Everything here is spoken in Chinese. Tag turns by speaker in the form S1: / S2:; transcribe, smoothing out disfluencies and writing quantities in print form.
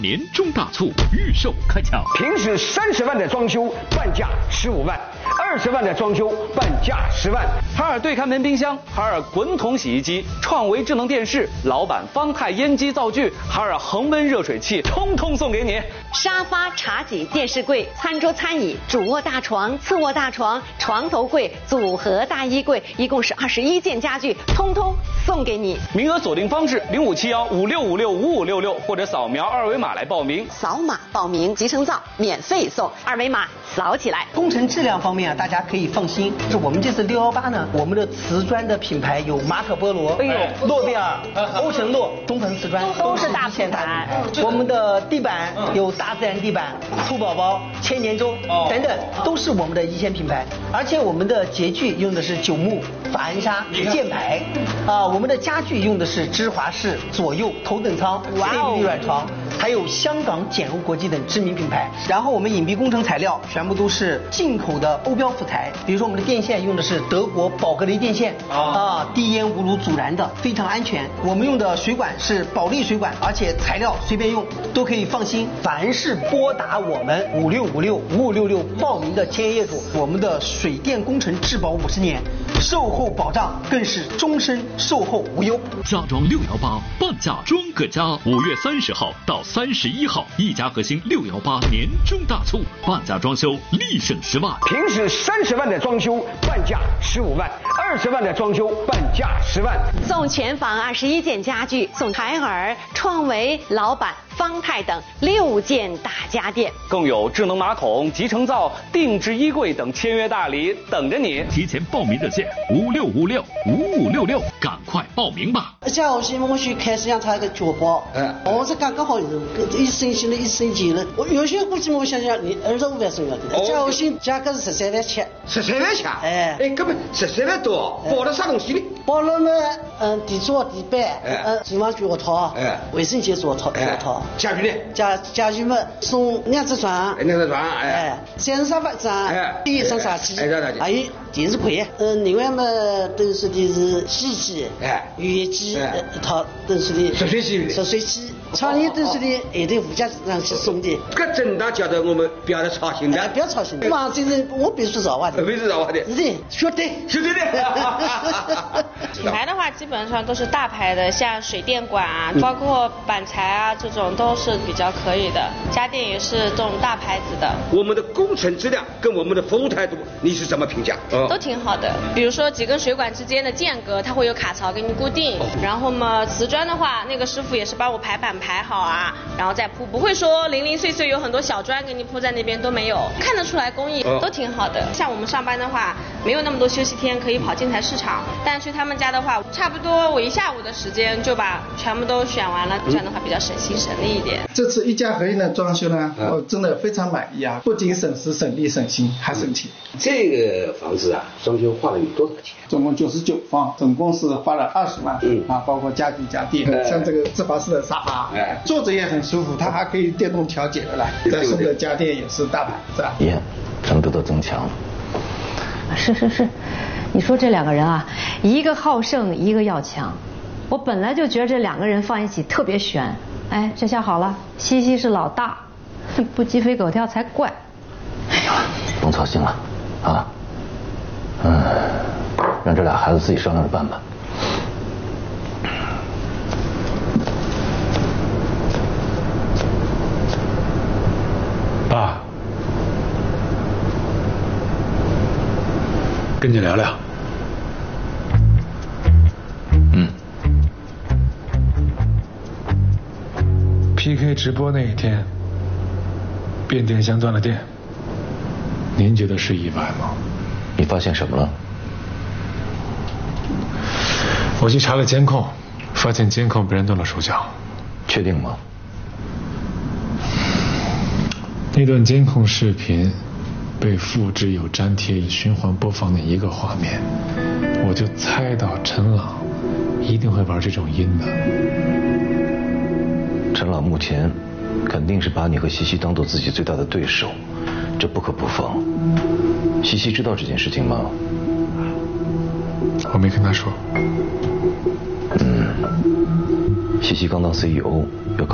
S1: 年终大促预售开抢，
S2: 平时30万的装修半价15万，20万的装修半价10万。
S3: 海尔对看门冰箱、海尔滚筒洗衣机、创维智能电视、老板方太烟机灶具、海尔恒温热水器，通通送给你。
S4: 沙发、茶几、电视柜、餐桌、餐椅、主卧大床、次卧大床、床头柜、组合大衣柜，一共是21件家具，通通送给你。
S3: 名额锁定方式：057156565566，或者扫描2维码来报名。
S4: 扫码报名，集成灶免费送，2维码扫起来。
S5: 工程质量方面啊，大家可以放心。是我们这次618呢，我们的瓷砖的品牌有马可波罗、诺贝尔、欧诚洛、中鹏瓷砖，
S4: 都是大品牌。
S5: 我们的地板有大自然地板、兔宝宝、千年钟等等，都是我们的一线品牌。而且我们的洁具用的是9木、法恩纱、箭牌，我们的家具用的是芝华士、左右、头等舱、CVD 软床，还有香港简如国际等知名品牌。然后我们隐蔽工程材料全部都是进口的欧标辅材，比如说我们的电线用的是德国宝格雷电线，低烟无炉阻燃的，非常安全。我们用的水管是保利水管，而且材料随便用都可以放心。凡是拨打我们56565566报名的签约业主，我们的水电工程质保50年，售后保障更是终身售后无忧。
S1: 家装618半价装个家，5月30号到31号，一家核心618年终大促，半价装修立省10万。
S2: 平时30万的装修半价15万，20万的装修半价10万。
S4: 送全房21件家具，送海尔、创维、老板、方太等6件大家电，
S3: 更有智能马桶、集成灶、定制衣柜等签约大礼等着你。
S1: 提前报名热线56565566，赶快报名吧。
S6: 假如说我去开始让他一个脚包，我是刚好一升新了1升级了，我有些估计我想想你25万送要的，假如说价格是13万7
S2: ，13万7，根本13万多，包了啥东西呢？
S6: 包了嘛，地桌、地板，厨房脚套，卫生间脚套，
S2: 家具呢？
S6: 家具嘛，送两只床，3沙发床，第1张茶几，还有电视柜，另外嘛，都是的是洗衣机，浴机一套，都是的热水器，厂里都是的一定附加上去送的。
S2: 这真的叫得我们不要操心的，
S6: 不要操心的。嘛，这是我别说实话的，对，绝对
S7: 的。品牌的话，基本上都是大牌的，像水电管啊，包括板材啊，这种都是比较可以的。家电也是这种大牌子的。
S2: 我们的工程质量跟我们的服务态度，你是怎么评价？
S7: 都挺好的。比如说几根水管之间的间隔，它会有卡槽给你固定。然后嘛，瓷砖的话，那个师傅也是帮我排版排好啊，然后再铺，不会说零零碎碎有很多小砖给你铺在那边都没有，看得出来工艺都挺好的。像我们上班的话，没有那么多休息天可以跑建材市场，但去他们家的话，差不多我1下午的时间就把全部都选完了，这样的话比较省心省力一点。
S8: 这次一家合一的装修呢，我真的非常满意啊！不仅省时省力省心，还省钱。
S2: 这个房子啊，装修花了有多少钱？
S8: 总共99方，总共是花了20万。包括家具家电，像这个芝华士的沙发，坐着也很舒服，它还可以电动调节的啦。再送的家电也是大牌子。
S9: 程度的增强。
S10: 是，你说这2个人啊，一个好胜，一个要强。我本来就觉得这2个人放一起特别悬，这下好了，西西是老大，不鸡飞狗跳才怪。
S9: 甭操心了，让这俩孩子自己商量着办吧。
S11: 爸，跟你聊聊。PK 直播那一天，变电箱断了电，您觉得是意外吗？
S9: 你发现什么了？
S11: 我去查了监控，发现监控被人动了手脚。
S9: 确定吗？
S11: 那段监控视频被复制有粘贴循环播放的一个画面，我就猜到陈朗一定会玩这种阴的。
S9: 陈朗目前肯定是把你和西西当做自己最大的对手，这不可不防。西西知道这件事情吗？
S11: 我没跟他说。
S9: 西西刚当 CEO，